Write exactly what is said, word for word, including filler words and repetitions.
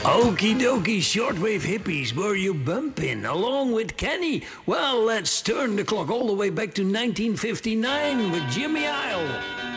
Okie dokie, shortwave hippies, were you bumping along with Kenny? Well, let's turn the clock all the way back to nineteen fifty-nine with Jimmy Isle.